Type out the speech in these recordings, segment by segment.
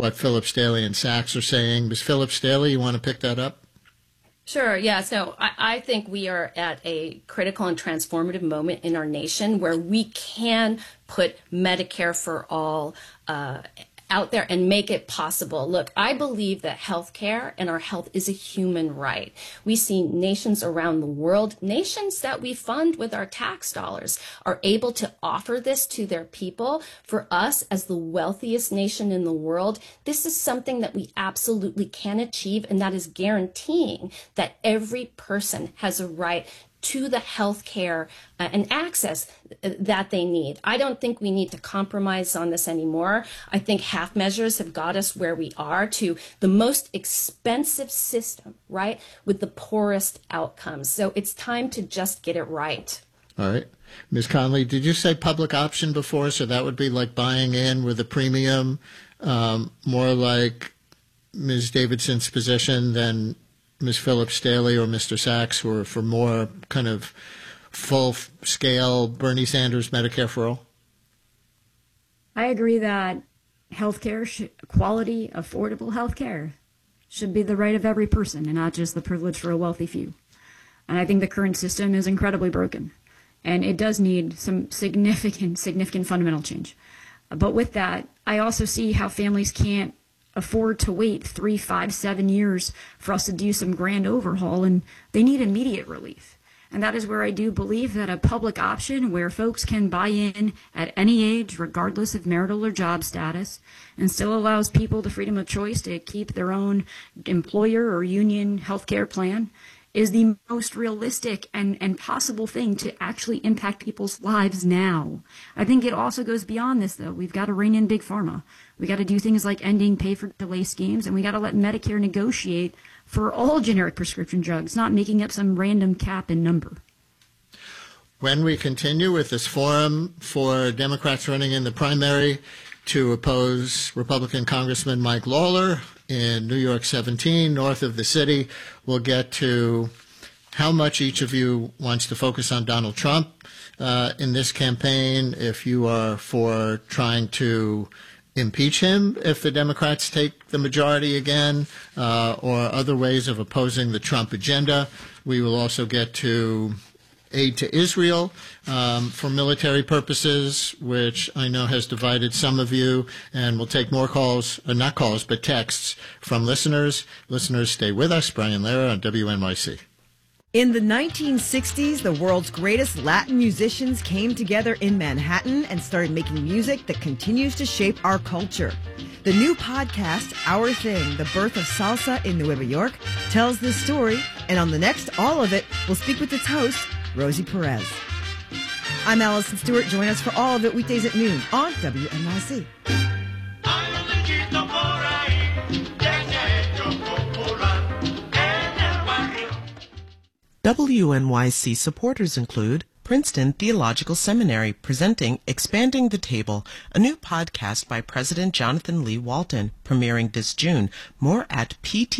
what Phillips Daly and Sachs are saying. Ms. Phillips Daly, you want to pick that up? Sure. Yeah. So I think we are at a critical and transformative moment in our nation where we can put Medicare for all out there and make it possible. Look, I believe that healthcare and our health is a human right. We see nations around the world, nations that we fund with our tax dollars, are able to offer this to their people. For us, as the wealthiest nation in the world, this is something that we absolutely can achieve, and that is guaranteeing that every person has a right to the health care and access that they need. I don't think we need to compromise on this anymore. I think half measures have got us where we are, to the most expensive system, right, with the poorest outcomes. So it's time to just get it right. All right. Ms. Conley, did you say public option before? So that would be like buying in with a premium, more like Ms. Davidson's position than Ms. Phillips Daly or Mr. Sachs, who are for more kind of full-scale Bernie Sanders Medicare for all? I agree that healthcare, quality, affordable healthcare, should be the right of every person and not just the privilege for a wealthy few. And I think the current system is incredibly broken, and it does need some significant fundamental change. But with that, I also see how families can't afford to wait 3, 5, 7 years for us to do some grand overhaul, and they need immediate relief. And that is where I do believe that a public option where folks can buy in at any age, regardless of marital or job status, and still allows people the freedom of choice to keep their own employer or union health care plan, is the most realistic and possible thing to actually impact people's lives now. I think it also goes beyond this, though. We've got to rein in big pharma. We got to do things like ending pay-for-delay schemes, and we got to let Medicare negotiate for all generic prescription drugs, not making up some random cap and number. When we continue with this forum for Democrats running in the primary to oppose Republican Congressman Mike Lawler in New York 17, north of the city, we'll get to how much each of you wants to focus on Donald Trump in this campaign, if you are for trying to impeach him if the Democrats take the majority again, or other ways of opposing the Trump agenda. We will also get to aid to Israel for military purposes, which I know has divided some of you, and we'll take more calls, or not calls, but texts from listeners. Listeners, stay with us. Brian Lehrer on WNYC. In the 1960s, the world's greatest Latin musicians came together in Manhattan and started making music that continues to shape our culture. The new podcast, Our Thing, The Birth of Salsa in Nueva York, tells this story, and on the next All of It, we'll speak with its host, Rosie Perez. I'm Allison Stewart. Join us for All of It weekdays at noon on WNYC. WNYC supporters include Princeton Theological Seminary presenting Expanding the Table, a new podcast by President Jonathan Lee Walton, premiering this June. More at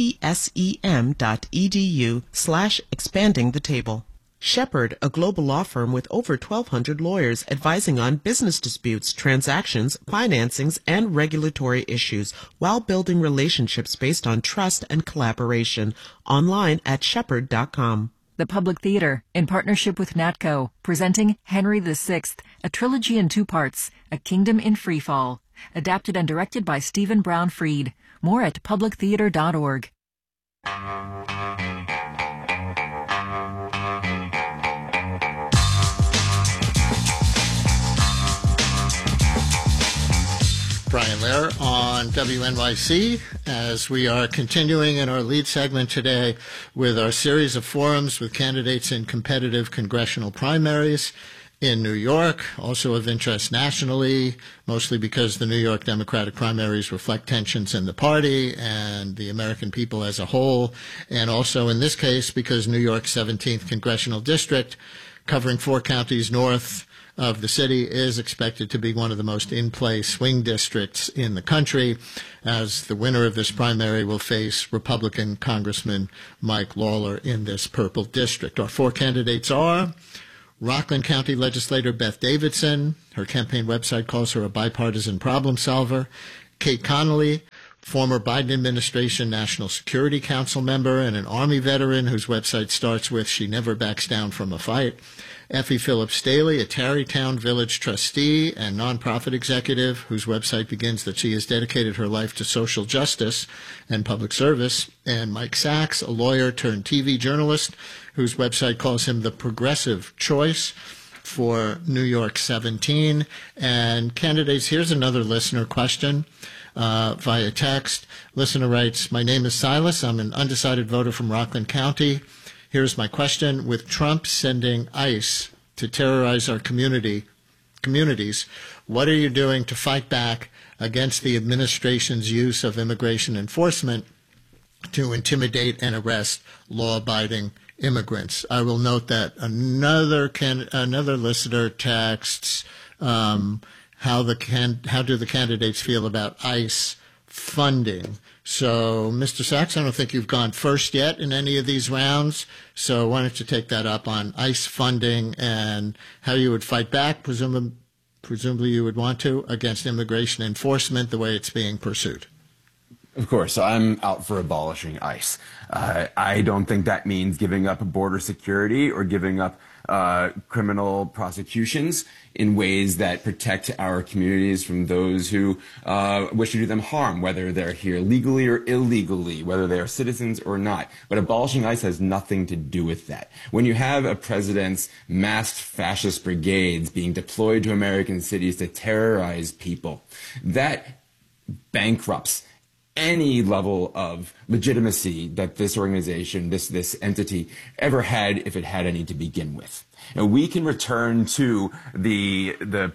ptsem.edu/expanding the table. Shepherd, a global law firm with over 1,200 lawyers advising on business disputes, transactions, financings, and regulatory issues while building relationships based on trust and collaboration. Online at shepherd.com. The Public Theater, in partnership with NATCO, presenting Henry VI, a trilogy in 2 parts, A Kingdom in Freefall, adapted and directed by Stephen Brown Freed. More at publictheater.org. Brian Lehrer on WNYC, as we are continuing in our lead segment today with our series of forums with candidates in competitive congressional primaries in New York, also of interest nationally, mostly because the New York Democratic primaries reflect tensions in the party and the American people as a whole, and also in this case because New York's 17th congressional district, covering 4 counties north of the city, is expected to be one of the most in-play swing districts in the country, as the winner of this primary will face Republican Congressman Mike Lawler in this purple district. Our 4 candidates are Rockland County legislator Beth Davidson. Her campaign website calls her a bipartisan problem solver. Kate Connolly, former Biden administration National Security Council member and an Army veteran whose website starts with "She never backs down from a fight." Effie Phillips Staley, a Tarrytown Village trustee and nonprofit executive whose website begins that she has dedicated her life to social justice and public service. And Mike Sachs, a lawyer turned TV journalist whose website calls him the progressive choice for New York 17. And candidates, here's another listener question via text. Listener writes, "My name is Silas. I'm an undecided voter from Rockland County. Here's my question. With Trump sending ICE to terrorize our communities, what are you doing to fight back against the administration's use of immigration enforcement to intimidate and arrest law-abiding immigrants?" I will note that another listener texts, how do the candidates feel about ICE funding? So, Mr. Sachs, I don't think you've gone first yet in any of these rounds. So why don't you take that up on ICE funding and how you would fight back, presumably you would want to, against immigration enforcement the way it's being pursued. Of course, I'm out for abolishing ICE. I don't think that means giving up border security or giving up criminal prosecutions in ways that protect our communities from those who wish to do them harm, whether they're here legally or illegally, whether they are citizens or not. But abolishing ICE has nothing to do with that. When you have a president's masked fascist brigades being deployed to American cities to terrorize people, that bankrupts any level of legitimacy that this organization, this entity ever had, if it had any to begin with. And we can return to the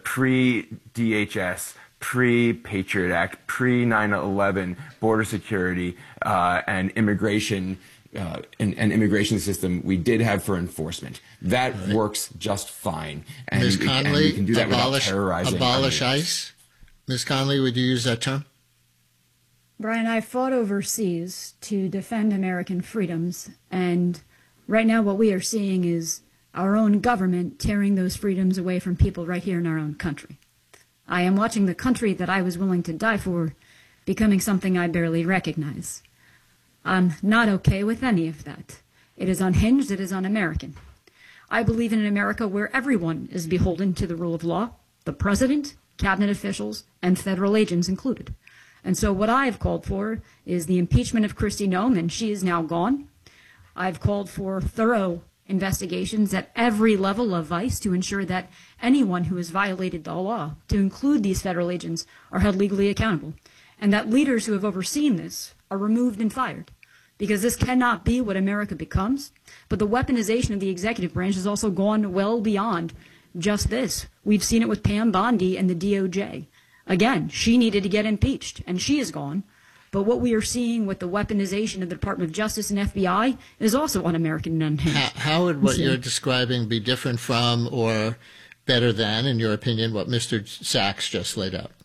pre-DHS, pre-Patriot Act, pre-9/11 border security and immigration and immigration system we did have for enforcement. That works just fine. And, Ms. Conley, we can do that without terrorizing abolish ICE. Ms. Conley, would you use that term? Brian, I fought overseas to defend American freedoms, and right now what we are seeing is our own government tearing those freedoms away from people right here in our own country. I am watching the country that I was willing to die for becoming something I barely recognize. I'm not okay with any of that. It is unhinged, it is un-American. I believe in an America where everyone is beholden to the rule of law, the president, cabinet officials, and federal agents included. And so what I've called for is the impeachment of Kristi Noem, and she is now gone. I've called for thorough investigations at every level of ICE to ensure that anyone who has violated the law, to include these federal agents, are held legally accountable, and that leaders who have overseen this are removed and fired. Because this cannot be what America becomes. But the weaponization of the executive branch has also gone well beyond just this. We've seen it with Pam Bondi and the DOJ. Again, she needed to get impeached, and she is gone. But what we are seeing with the weaponization of the Department of Justice and FBI is also un-American and unhinged. How would what you're describing be different from or better than, in your opinion, what Mr. Sachs just laid out?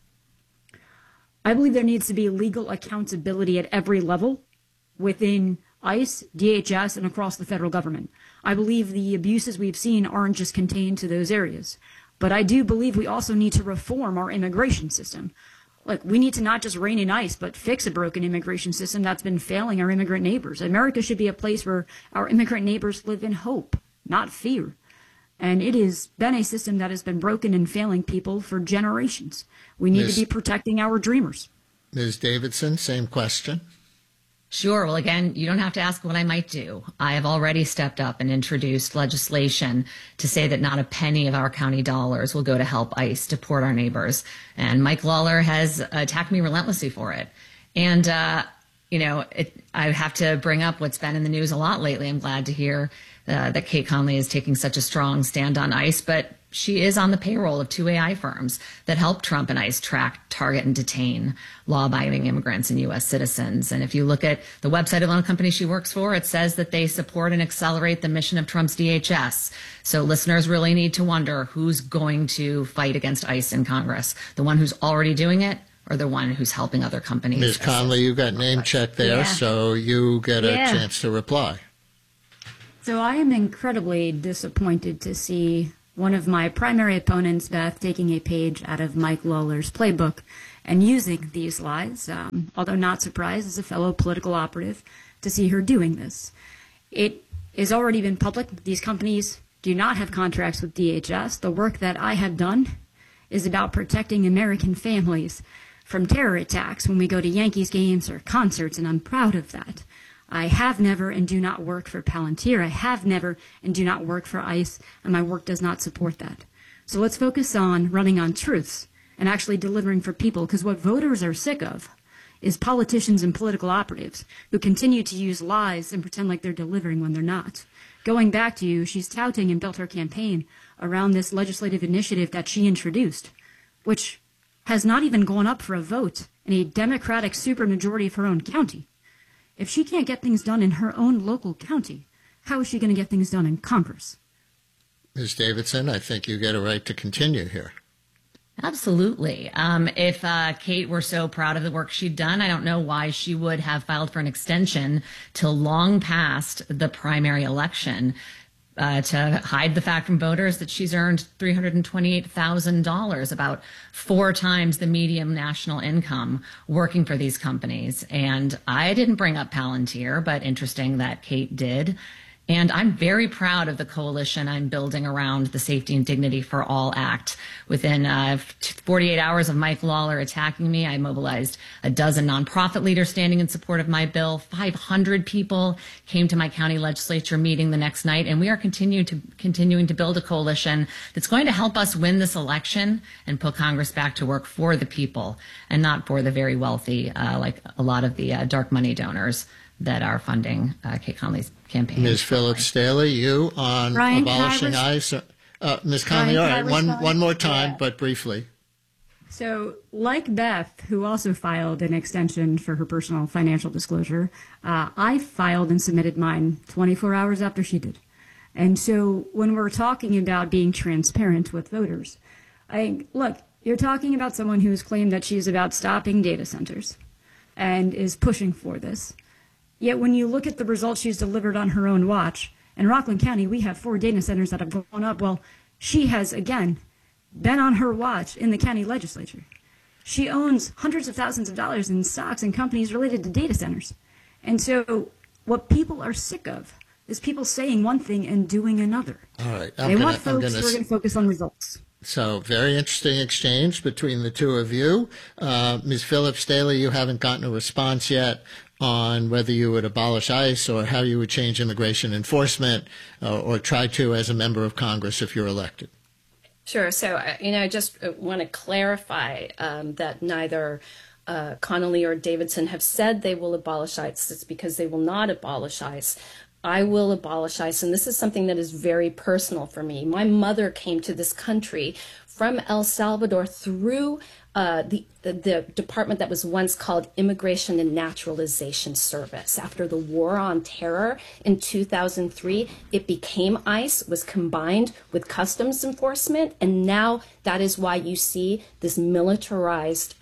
I believe there needs to be legal accountability at every level within ICE, DHS, and across the federal government. I believe the abuses we've seen aren't just contained to those areas. But I do believe we also need to reform our immigration system. Look, we need to not just rein in ICE, but fix a broken immigration system that's been failing our immigrant neighbors. America should be a place where our immigrant neighbors live in hope, not fear. And it has been a system that has been broken and failing people for generations. We need to be protecting our dreamers. Ms. Davidson, same question. Sure. Well, again, you don't have to ask what I might do. I have already stepped up and introduced legislation to say that not a penny of our county dollars will go to help ICE deport our neighbors. And Mike Lawler has attacked me relentlessly for it. And, I have to bring up what's been in the news a lot lately. I'm glad to hear that Kate Conley is taking such a strong stand on ICE, but she is on the payroll of two AI firms that help Trump and ICE track, target, and detain law-abiding immigrants and U.S. citizens. And if you look at the website of one company she works for, it says that they support and accelerate the mission of Trump's DHS. So listeners really need to wonder who's going to fight against ICE in Congress, the one who's already doing it or the one who's helping other companies. Ms. Conley, you got name checked there, so you get a chance to reply. So I am incredibly disappointed to see one of my primary opponents, Beth, taking a page out of Mike Lawler's playbook and using these lies, although not surprised as a fellow political operative to see her doing this. It has already been public. These companies do not have contracts with DHS. The work that I have done is about protecting American families from terror attacks when we go to Yankees games or concerts, and I'm proud of that. I have never and do not work for Palantir. I have never and do not work for ICE, and my work does not support that. So let's focus on running on truths and actually delivering for people, because what voters are sick of is politicians and political operatives who continue to use lies and pretend like they're delivering when they're not. Going back to you, she's touting and built her campaign around this legislative initiative that she introduced, which has not even gone up for a vote in a Democratic supermajority of her own county. If she can't get things done in her own local county, how is she going to get things done in Congress? Ms. Davidson, I think you get a right to continue here. Absolutely. If Kate were so proud of the work she'd done, I don't know why she would have filed for an extension till long past the primary election to hide the fact from voters that she's earned $328,000, about 4 times the median national income, working for these companies. And I didn't bring up Palantir, but interesting that Kate did. And I'm very proud of the coalition I'm building around the Safety and Dignity for All Act. Within 48 hours of Mike Lawler attacking me, I mobilized a dozen nonprofit leaders standing in support of my bill. 500 people came to my county legislature meeting the next night, and we are continuing to build a coalition that's going to help us win this election and put Congress back to work for the people and not for the very wealthy, like a lot of the dark money donors that are funding Kate Conley's campaign. Ms. Phillips Staley, you on abolishing ICE? Ms. Conley, all right, one more time, but briefly. So, like Beth, who also filed an extension for her personal financial disclosure, I filed and submitted mine 24 hours after she did. And so, when we're talking about being transparent with voters, look, you're talking about someone who has claimed that she's about stopping data centers and is pushing for this. Yet when you look at the results she's delivered on her own watch, in Rockland County, we have 4 data centers that have gone up. Well, she has, again, been on her watch in the county legislature. She owns hundreds of thousands of dollars in stocks and companies related to data centers. And so what people are sick of is people saying one thing and doing another. All right. They want folks who are going to focus on results. So very interesting exchange between the two of you. Ms. Phillips Staley, you haven't gotten a response yet on whether you would abolish ICE or how you would change immigration enforcement or try to as a member of Congress if you're elected. Sure. So, I just want to clarify that neither Connolly or Davidson have said they will abolish ICE. It's because they will not abolish ICE. I will abolish ICE, and this is something that is very personal for me. My mother came to this country from El Salvador through the department that was once called Immigration and Naturalization Service. After the War on Terror in 2003, it became ICE, was combined with Customs Enforcement, and now that is why you see this militarized,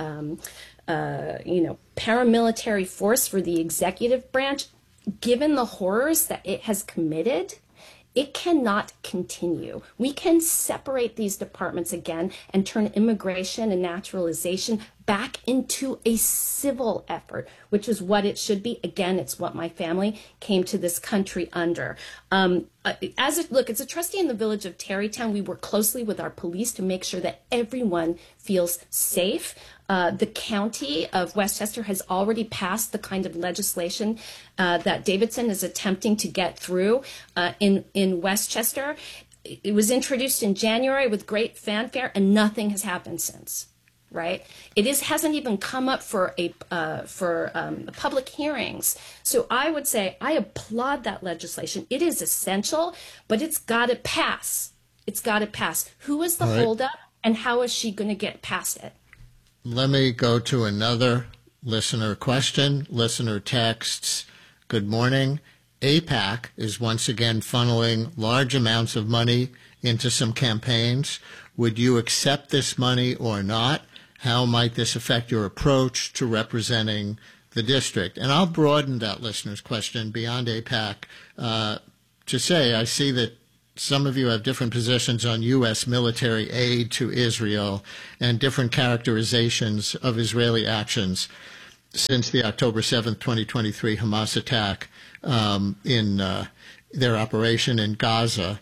paramilitary force for the executive branch. Given the horrors that it has committed, it cannot continue. We can separate these departments again and turn immigration and naturalization back into a civil effort, which is what it should be. Again, it's what my family came to this country under. As a trustee in the village of Terrytown, we work closely with our police to make sure that everyone feels safe. The county of Westchester has already passed the kind of legislation that Davidson is attempting to get through in Westchester. It was introduced in January with great fanfare, and nothing has happened since. Right? Hasn't even come up for public hearings. So I would say I applaud that legislation. It is essential, but it's got to pass. It's got to pass. Who is the holdup, and how is she going to get past it? Let me go to another listener question. Listener texts, good morning. AIPAC is once again funneling large amounts of money into some campaigns. Would you accept this money or not? How might this affect your approach to representing the district? And I'll broaden that listener's question beyond AIPAC to say I see that some of you have different positions on U.S. military aid to Israel and different characterizations of Israeli actions since the October 7th, 2023 Hamas attack in their operation in Gaza.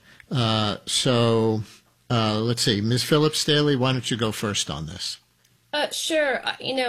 So let's see. Ms. Phillips-Staley, why don't you go first on this? Sure.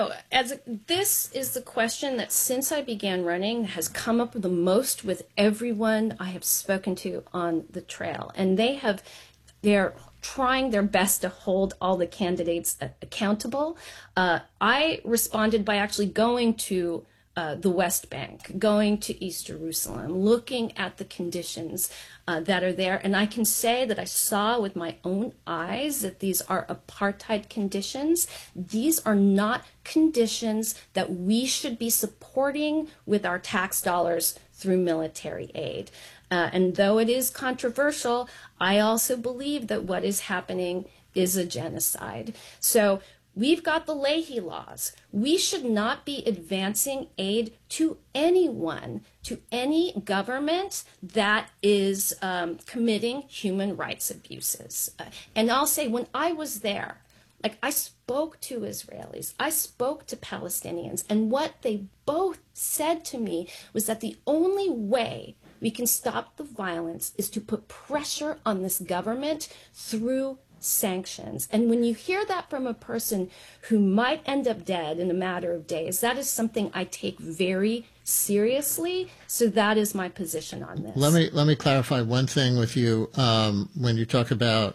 This is the question that since I began running has come up the most with everyone I have spoken to on the trail. And they're trying their best to hold all the candidates accountable. I responded by actually going to the West Bank, going to East Jerusalem, looking at the conditions that are there. And I can say that I saw with my own eyes that these are apartheid conditions. These are not conditions that we should be supporting with our tax dollars through military aid. And though it is controversial, I also believe that what is happening is a genocide. So we've got the Leahy laws. We should not be advancing aid to anyone, to any government that is committing human rights abuses. And I'll say, when I was there, I spoke to Israelis, I spoke to Palestinians, and what they both said to me was that the only way we can stop the violence is to put pressure on this government through sanctions. And when you hear that from a person who might end up dead in a matter of days, that is something I take very seriously. So that is my position on this. Let me clarify one thing with you. When you talk about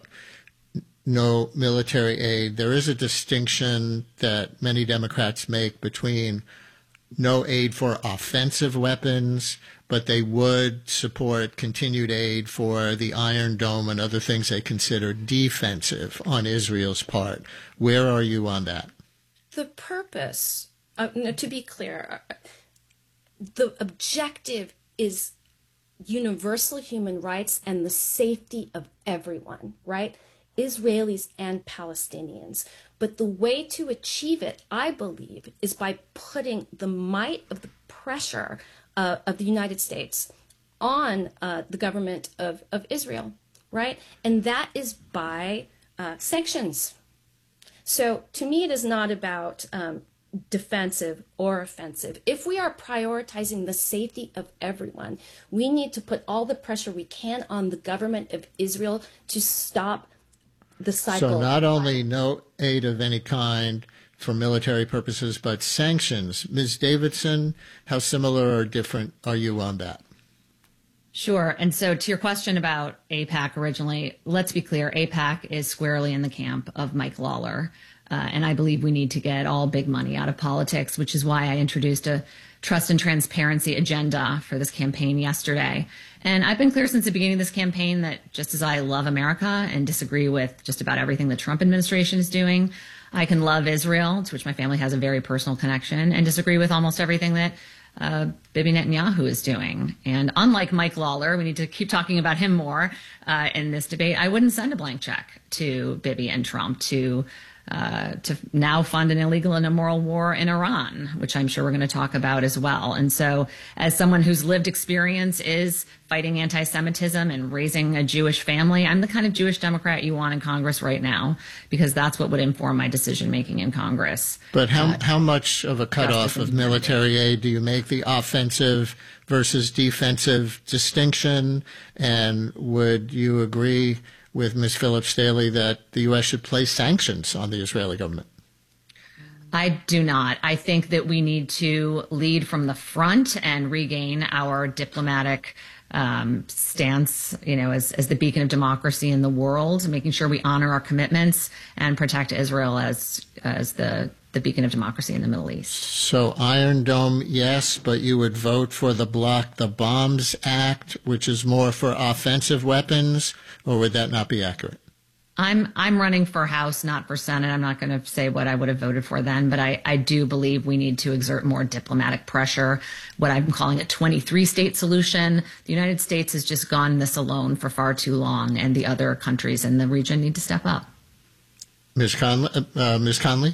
no military aid, there is a distinction that many Democrats make between no aid for offensive weapons, but they would support continued aid for the Iron Dome and other things they consider defensive on Israel's part. Where are you on that? The purpose, to be clear, the objective is universal human rights and the safety of everyone, right? Israelis and Palestinians. But the way to achieve it, I believe, is by putting the might of the pressure of the United States on the government of Israel, right? And that is by sanctions. So to me, it is not about defensive or offensive. If we are prioritizing the safety of everyone, we need to put all the pressure we can on the government of Israel to stop the cycle. So not only no aid of any kind for military purposes, but sanctions. Ms. Davidson, how similar or different are you on that? Sure. And so to your question about AIPAC originally, let's be clear, AIPAC is squarely in the camp of Mike Lawler. And I believe we need to get all big money out of politics, which is why I introduced a trust and transparency agenda for this campaign yesterday. And I've been clear since the beginning of this campaign that just as I love America and disagree with just about everything the Trump administration is doing, I can love Israel, to which my family has a very personal connection, and disagree with almost everything that Bibi Netanyahu is doing. And unlike Mike Lawler, we need to keep talking about him more in this debate. I wouldn't send a blank check to Bibi and Trump to now fund an illegal and immoral war in Iran, which I'm sure we're going to talk about as well. And so as someone whose lived experience is fighting anti-Semitism and raising a Jewish family, I'm the kind of Jewish Democrat you want in Congress right now, because that's what would inform my decision-making in Congress. But how much of a cutoff of military aid do you make the offensive versus defensive distinction? And would you agree with Ms. Phillips-Staley that the U.S. should place sanctions on the Israeli government? I do not. I think that we need to lead from the front and regain our diplomatic stance, as the beacon of democracy in the world, making sure we honor our commitments and protect Israel as the beacon of democracy in the Middle East. So Iron Dome, yes, but you would vote for the Block the Bombs Act, which is more for offensive weapons, or would that not be accurate? I'm running for House, not for Senate. I'm not going to say what I would have voted for then, but I do believe we need to exert more diplomatic pressure, what I'm calling a 23-state solution. The United States has just gone this alone for far too long, and the other countries in the region need to step up. Ms. Conley?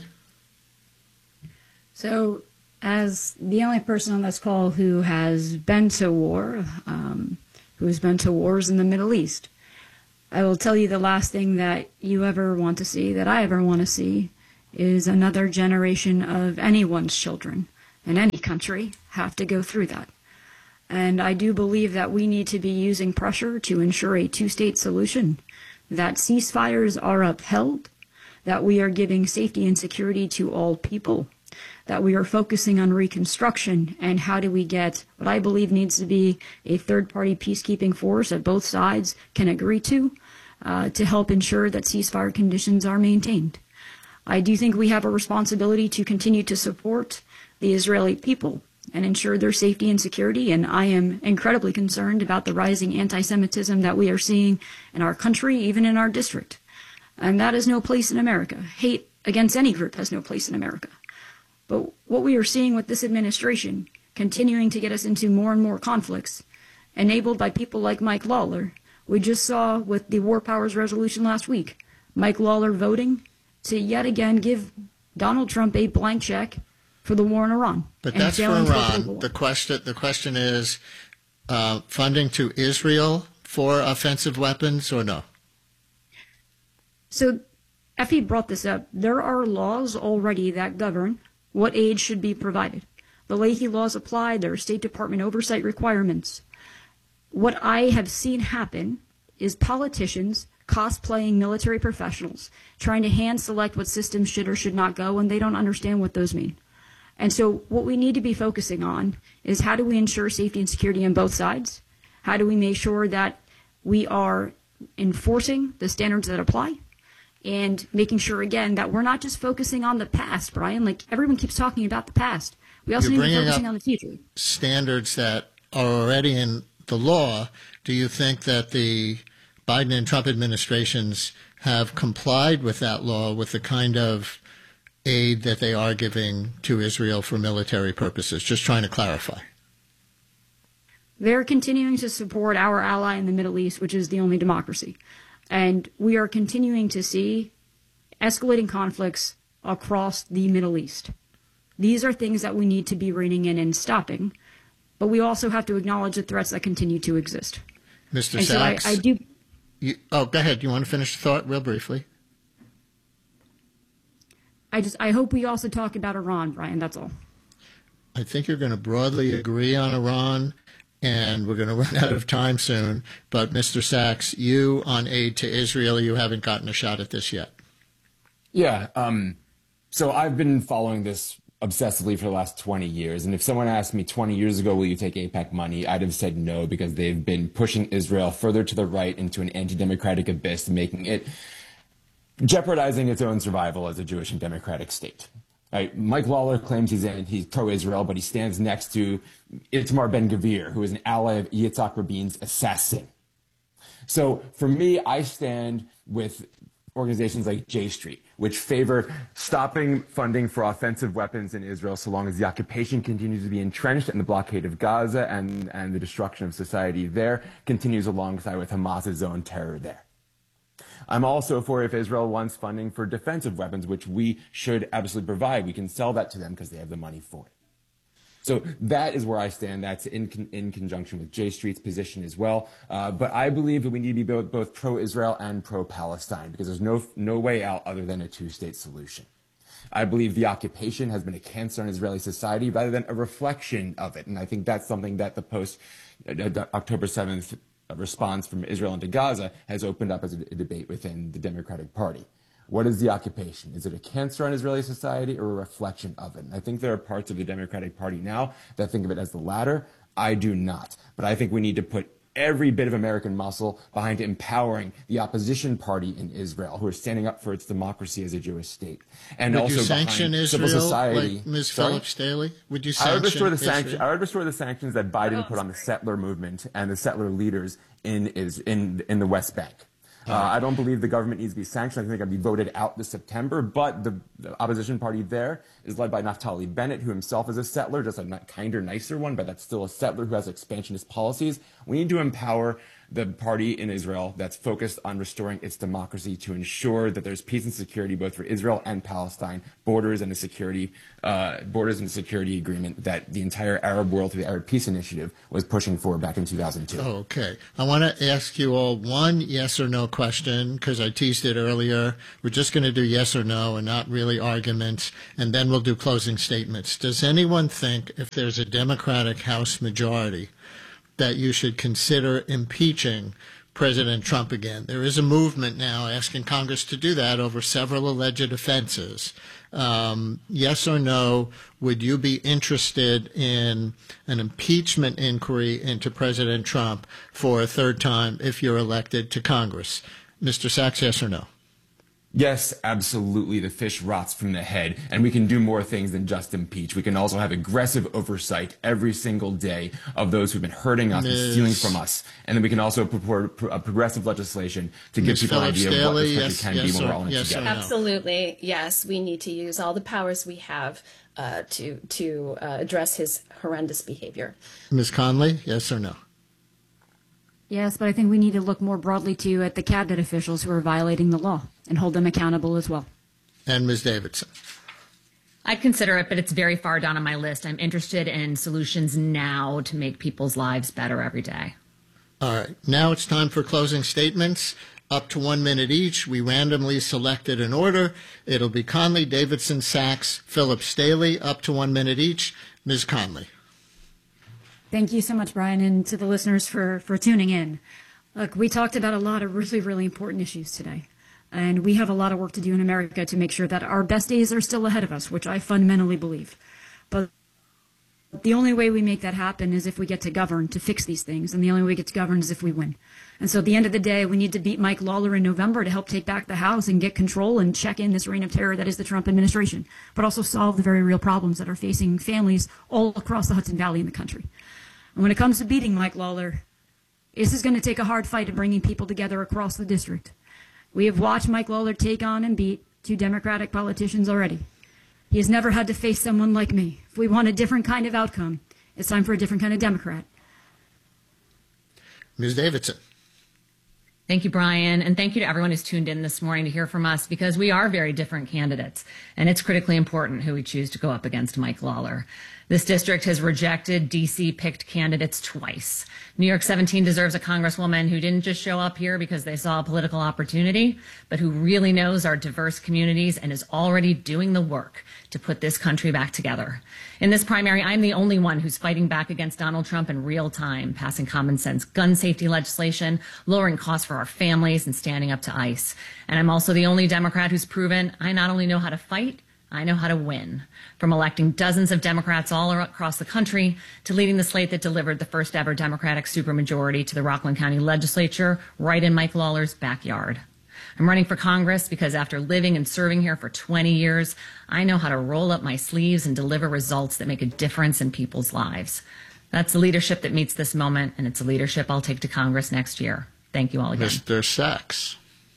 So, as the only person on this call who has been to war, who has been to wars in the Middle East, I will tell you the last thing that you ever want to see, that I ever want to see, is another generation of anyone's children in any country have to go through that. And I do believe that we need to be using pressure to ensure a two-state solution, that ceasefires are upheld, that we are giving safety and security to all people, that we are focusing on reconstruction and how do we get what I believe needs to be a third-party peacekeeping force that both sides can agree to help ensure that ceasefire conditions are maintained. I do think we have a responsibility to continue to support the Israeli people and ensure their safety and security, and I am incredibly concerned about the rising anti-Semitism that we are seeing in our country, even in our district. And that has no place in America. Hate against any group has no place in America. But what we are seeing with this administration, continuing to get us into more and more conflicts, enabled by people like Mike Lawler, we just saw with the War Powers Resolution last week, Mike Lawler voting to yet again give Donald Trump a blank check for the war in Iran. But that's for Iran. The question is funding to Israel for offensive weapons or no? So Effie brought this up. There are laws already that govern what aid should be provided. The Leahy laws apply. There are State Department oversight requirements. What I have seen happen is politicians cosplaying military professionals, trying to hand select what systems should or should not go, and they don't understand what those mean. And so what we need to be focusing on is how do we ensure safety and security on both sides? How do we make sure that we are enforcing the standards that apply? And making sure, again, that we're not just focusing on the past, Brian. Like, everyone keeps talking about the past. We also need to be focusing on the future. Standards that are already in the law. Do you think that the Biden and Trump administrations have complied with that law, with the kind of aid that they are giving to Israel for military purposes? Just trying to clarify. They're continuing to support our ally in the Middle East, which is the only democracy. And we are continuing to see escalating conflicts across the Middle East. These are things that we need to be reining in and stopping, but we also have to acknowledge the threats that continue to exist. Mr. Sachs, so I do. Go ahead. You want to finish the thought real briefly? I hope we also talk about Iran, Brian. That's all. I think you're going to broadly agree on Iran, and we're going to run out of time soon. But Mr. Sachs, you on aid to Israel, you haven't gotten a shot at this yet. Yeah. So I've been following this obsessively for the last 20 years. And if someone asked me 20 years ago, will you take AIPAC money? I'd have said no, because they've been pushing Israel further to the right into an anti-democratic abyss, making it jeopardizing its own survival as a Jewish and democratic state. Right? Mike Lawler claims he's pro-Israel, but he stands next to Itamar Ben-Gvir, who is an ally of Yitzhak Rabin's assassin. So for me, I stand with organizations like J Street, which favor stopping funding for offensive weapons in Israel so long as the occupation continues to be entrenched and the blockade of Gaza and the destruction of society there continues alongside with Hamas's own terror there. I'm also for if Israel wants funding for defensive weapons, which we should absolutely provide. We can sell that to them because they have the money for it. So that is where I stand. That's in conjunction with J Street's position as well. But I believe that we need to be both pro-Israel and pro-Palestine, because there's no way out other than a two-state solution. I believe the occupation has been a cancer on Israeli society rather than a reflection of it. And I think that's something that the post-October 7th response from Israel into Gaza has opened up as a debate within the Democratic Party. What is the occupation? Is it a cancer on Israeli society or a reflection of it? And I think there are parts of the Democratic Party now that think of it as the latter. I do not. But I think we need to put every bit of American muscle behind empowering the opposition party in Israel, who are standing up for its democracy as a Jewish state. And would also you sanction behind Israel, civil society. like Ms. Sorry? Phillips Daly? Would you sanction I would restore Israel? the sanctions that Biden put on the settler movement and the settler leaders in the West Bank. I don't believe the government needs to be sanctioned. I think they're going to be voted out this September. But the opposition party there is led by Naftali Bennett, who himself is a settler, just a kinder, nicer one, but that's still a settler who has expansionist policies. We need to empower the party in Israel that's focused on restoring its democracy to ensure that there's peace and security both for Israel and Palestine, borders and a security agreement that the entire Arab world through the Arab Peace Initiative was pushing for back in 2002. Okay. I want to ask you all one yes or no question because I teased it earlier. We're just going to do yes or no and not really arguments, and then we'll do closing statements. Does anyone think if there's a Democratic House majority that you should consider impeaching President Trump again? There is a movement now asking Congress to do that over several alleged offenses. Yes or no, would you be interested in an impeachment inquiry into President Trump for a third time if you're elected to Congress? Mr. Sachs, yes or no? Yes, absolutely. The fish rots from the head, and we can do more things than just impeach. We can also have aggressive oversight every single day of those who've been hurting us and stealing from us. And then we can also purport progressive legislation to give people an idea of what this country can be when we're all in it together. Absolutely, yes. We need to use all the powers we have to address his horrendous behavior. Ms. Conley, yes or no? Yes, but I think we need to look more broadly, too, at the cabinet officials who are violating the law and hold them accountable as well. And Ms. Davidson? I'd consider it, but it's very far down on my list. I'm interested in solutions now to make people's lives better every day. All right. Now it's time for closing statements. Up to 1 minute each. We randomly selected an order. It'll be Conley, Davidson, Sachs, Phillips, Staley. Up to 1 minute each. Ms. Conley. Thank you so much, Brian, and to the listeners for tuning in. Look, we talked about a lot of really, really important issues today, and we have a lot of work to do in America to make sure that our best days are still ahead of us, which I fundamentally believe. But the only way we make that happen is if we get to govern to fix these things, and the only way we get to govern is if we win. And so at the end of the day, we need to beat Mike Lawler in November to help take back the House and get control and check in this reign of terror that is the Trump administration, but also solve the very real problems that are facing families all across the Hudson Valley in the country. And when it comes to beating Mike Lawler, this is going to take a hard fight of bringing people together across the district. We have watched Mike Lawler take on and beat 2 Democratic politicians already. He has never had to face someone like me. If we want a different kind of outcome, it's time for a different kind of Democrat. Ms. Davidson. Thank you, Brian, and thank you to everyone who's tuned in this morning to hear from us, because we are very different candidates, and it's critically important who we choose to go up against Mike Lawler. This district has rejected D.C.-picked candidates twice. New York 17 deserves a congresswoman who didn't just show up here because they saw a political opportunity, but who really knows our diverse communities and is already doing the work to put this country back together. In this primary, I'm the only one who's fighting back against Donald Trump in real time, passing common sense gun safety legislation, lowering costs for our families, and standing up to ICE. And I'm also the only Democrat who's proven I not only know how to fight, I know how to win. From electing dozens of Democrats all across the country to leading the slate that delivered the first ever Democratic supermajority to the Rockland County Legislature right in Mike Lawler's backyard. I'm running for Congress because after living and serving here for 20 years, I know how to roll up my sleeves and deliver results that make a difference in people's lives. That's the leadership that meets this moment, and it's a leadership I'll take to Congress next year. Thank you all again. Mr. Sachs.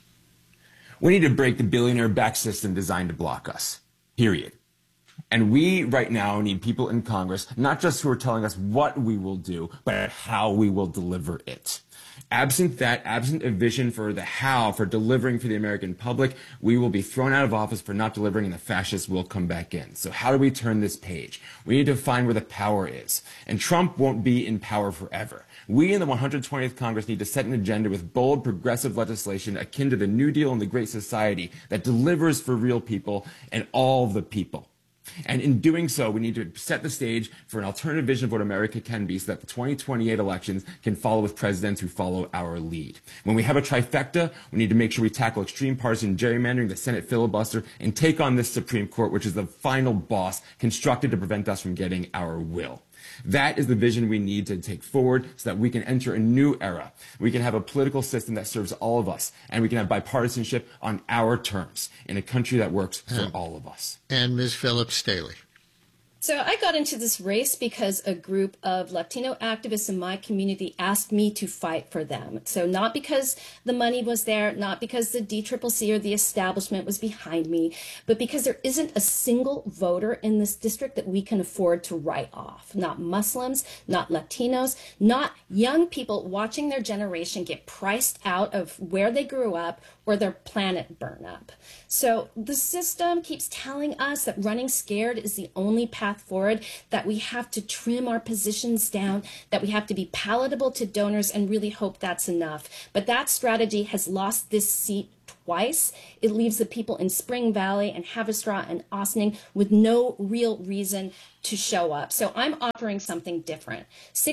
We need to break the billionaire-backed system designed to block us. Period. And we right now need people in Congress, not just who are telling us what we will do, but how we will deliver it. Absent a vision for the how, for delivering for the American public, we will be thrown out of office for not delivering, and the fascists will come back in. So how do we turn this page? We need to find where the power is. And Trump won't be in power forever. We in the 120th Congress need to set an agenda with bold, progressive legislation akin to the New Deal and the Great Society that delivers for real people and all the people. And in doing so, we need to set the stage for an alternative vision of what America can be so that the 2028 elections can follow with presidents who follow our lead. When we have a trifecta, we need to make sure we tackle extreme partisan gerrymandering, the Senate filibuster, and take on this Supreme Court, which is the final boss constructed to prevent us from getting our will. That is the vision we need to take forward so that we can enter a new era. We can have a political system that serves all of us, and we can have bipartisanship on our terms in a country that works for all of us. And Ms. Phillips Staley. So I got into this race because a group of Latino activists in my community asked me to fight for them. So not because the money was there, not because the DCCC or the establishment was behind me, but because there isn't a single voter in this district that we can afford to write off. Not Muslims, not Latinos, not young people watching their generation get priced out of where they grew up or their planet burn up. So the system keeps telling us that running scared is the only path forward, that we have to trim our positions down, that we have to be palatable to donors and really hope that's enough. But that strategy has lost this seat twice. It leaves the people in Spring Valley and Haverstraw and Ossining with no real reason to show up. So I'm offering something different.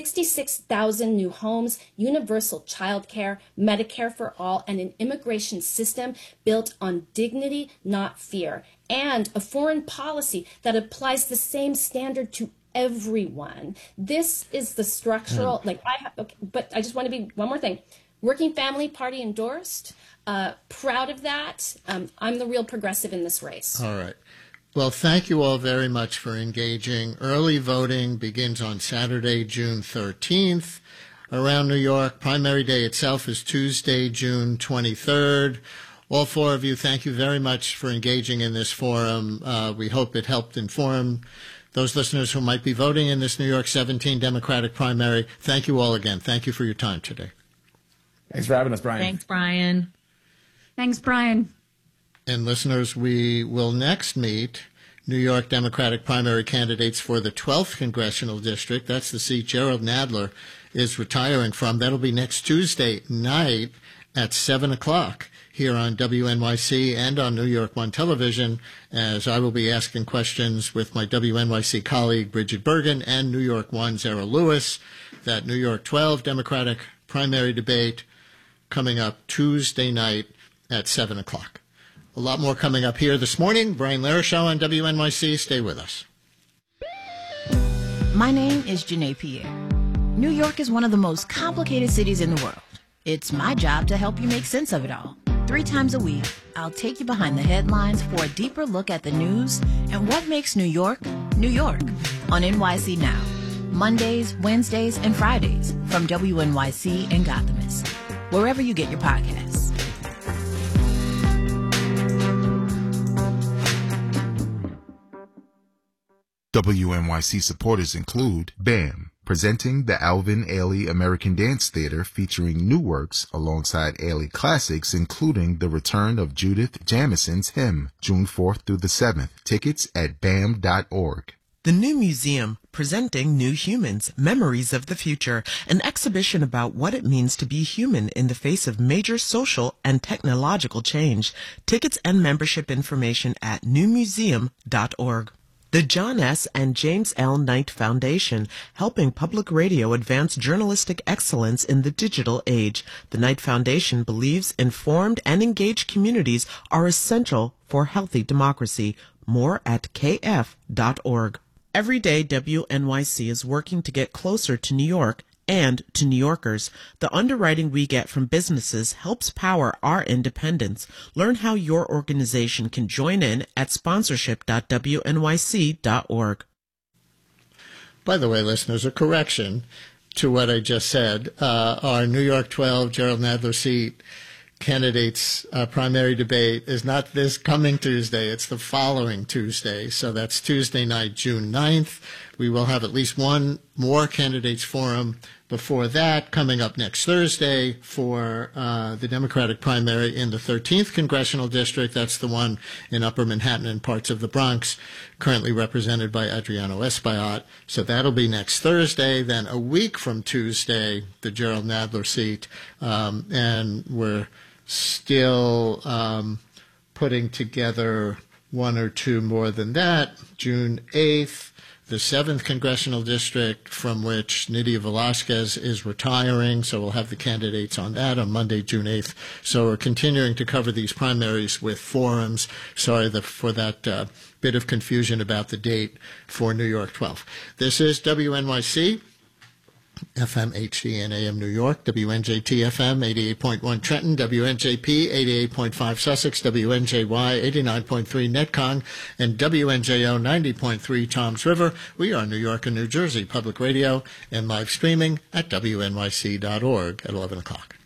66,000 new homes, universal child care, Medicare for all, and an immigration system built on dignity, not fear, and a foreign policy that applies the same standard to everyone. This is the structural, but I just want to be, one more thing. Working Family Party endorsed, proud of that. I'm the real progressive in this race. All right. Well, thank you all very much for engaging. Early voting begins on Saturday, June 13th around New York. Primary day itself is Tuesday, June 23rd. All four of you, thank you very much for engaging in this forum. We hope it helped inform those listeners who might be voting in this New York 17 Democratic primary. Thank you all again. Thank you for your time today. Thanks for having us, Brian. Thanks, Brian. Thanks, Brian. And listeners, we will next meet New York Democratic primary candidates for the 12th Congressional District. That's the seat Gerald Nadler is retiring from. That'll be next Tuesday night at 7 o'clock here on WNYC and on New York One Television, as I will be asking questions with my WNYC colleague Bridget Bergen and New York One Zara Lewis. That New York 12 Democratic primary debate coming up Tuesday night at 7 o'clock. A lot more coming up here this morning. Brian Lehrer Show on WNYC. Stay with us. My name is Janae Pierre. New York is one of the most complicated cities in the world. It's my job to help you make sense of it all. 3 times a week, I'll take you behind the headlines for a deeper look at the news and what makes New York, New York on NYC Now. Mondays, Wednesdays, and Fridays from WNYC and Gothamist. Wherever you get your podcasts. WNYC supporters include BAM, presenting the Alvin Ailey American Dance Theater featuring new works alongside Ailey classics, including the return of Judith Jamison's Hymn, June 4th through the 7th. Tickets at BAM.org. The New Museum, presenting New Humans, Memories of the Future, an exhibition about what it means to be human in the face of major social and technological change. Tickets and membership information at newmuseum.org. The John S. and James L. Knight Foundation, helping public radio advance journalistic excellence in the digital age. The Knight Foundation believes informed and engaged communities are essential for healthy democracy. More at kf.org. Every day, WNYC is working to get closer to New York and to New Yorkers. The underwriting we get from businesses helps power our independence. Learn how your organization can join in at sponsorship.wnyc.org. By the way, listeners, a correction to what I just said. Our New York 12 Gerald Nadler seat candidates primary debate is not this coming Tuesday. It's the following Tuesday. So that's Tuesday night, June 9th. We will have at least one more candidates forum before that coming up next Thursday for the Democratic primary in the 13th Congressional District. That's the one in Upper Manhattan and parts of the Bronx, currently represented by Adriano Espaillat. So that'll be next Thursday. Then a week from Tuesday, the Gerald Nadler seat. And we're still putting together one or two more than that. June 8th. The 7th Congressional District, from which Nydia Velasquez is retiring, so we'll have the candidates on that on Monday, June 8th. So we're continuing to cover these primaries with forums. Sorry for that bit of confusion about the date for New York 12. This is WNYC. FM HD and AM New York, WNJT FM 88.1 Trenton, WNJP 88.5 Sussex, WNJY 89.3 Netcong, and WNJO 90.3 Toms River. We are New York and New Jersey Public Radio and live streaming at WNYC.org at 11 o'clock.